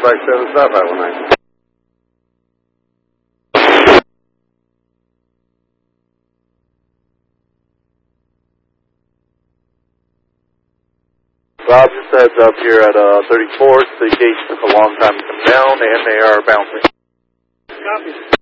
Back 7 South Highway 9. Bob, just heads up here at 34th. The gate took a long time to come down, and they are bouncing. Copy.